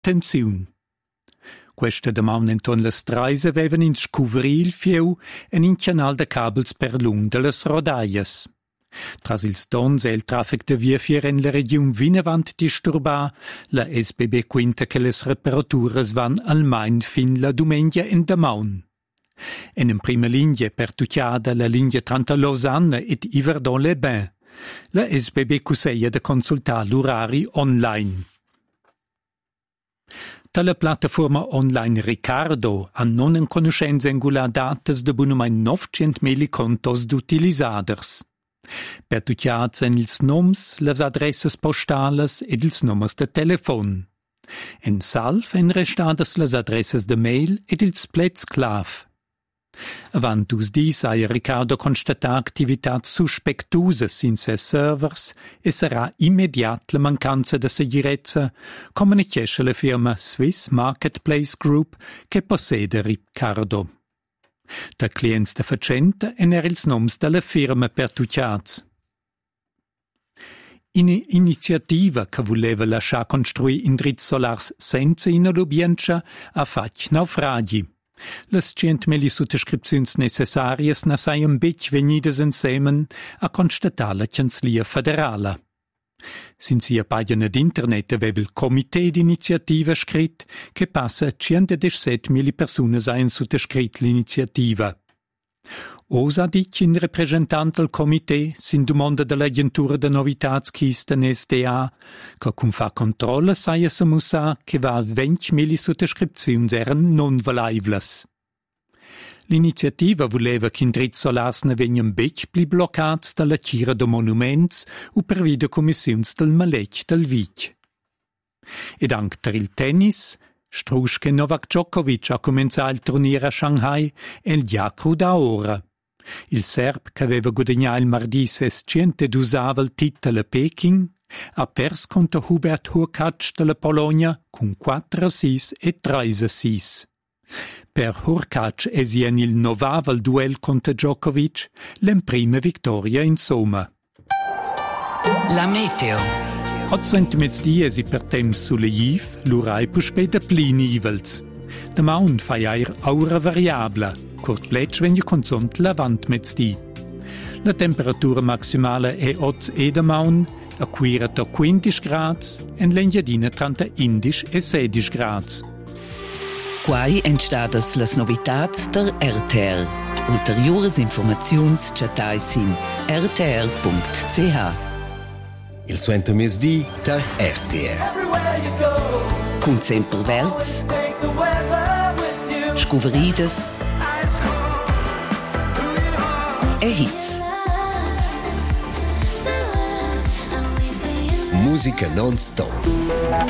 tensiun. Questa damaun enton las treis avevan ins scuveri il fieu en in canal de cabels per lung de las rodaias. Tras ils tons e il traffic de via en la regiun vinavant disturbar, la SBB quinta che les reparaturas van almain fin la dumengia en damaun. En prima linea pertucciada la linea tranta Lausanne et Yverdon-les-Bains. La SBB cusseia de consultar l'orari online. Tala plataforma online Ricardo ha non en conoscenza angular datas de bunumain 900.000 contos d'utilisaders. Pertucciats en ils noms, las adresses postales ed ils nummers de telefon. En salv en restadas las adresses de mail ed ils plets clav. Avant us dis ha Ricardo constatar activitats suspectusas in ses servers e sarà immediat la mancanza de segirezza, comunichesce la firma Swiss Marketplace Group che possede Ricardo. Da clients de facenta en ils noms de la firma pertucciats. Iniziativa che voleva lasciar construir indrizzi solars senza inolobienza ha fatg naufragi. Las 100.000 sottoscripziuns necessarias na saian bec venidas ensemen a constatar la Canzlia Federala. Sin sia pagina d'internet aveva il Comité d'Iniziativa scrit che passa 117.000 personas hain sottoscrit l'iniziativa. Osa dic in representant al Comité sin domanda dell'agentura de novitats ch'isten SDA, che cum fa controlla saia se mussar che va 20.000 sottoscripziuns eran non valaivlas. L'iniziativa voleva che indrizzi solars ne vegnan bec pli bloccats dalla tira de monuments u per video commissiuns del maletg del Vitg. Ed anche per il tennis, Struschke Novak Djokovic ha cominciato il turnier a Shanghai e il diacru da ora. Il serb, che aveva guadagnato il mardi 612 il titolo a Peking, ha perso contro Hubert Hurkacz della Polonia con 4-6 e 3-6. Per Hurkacz esien il novavel duel contro Djokovic, l'emprima vittoria in somma. La meteo. Ozzent mezzdies i per temps suleiv, l'urai puspei de pli nivels. De maun fai air aura variabla, curt pletsch wenn je consont lavant mezzdi. La temperatura maximale è 8 e de maun, a quira to 15 grads, en l'engiadina tranta 11 e 16 grads. Quai entstadas las novitats der RTR. Ulteriores informaziuns chatais in rtr.ch. Il suento mesdì der RTR. Cun sempre verts, scuveridas e hits. Musica non-stop.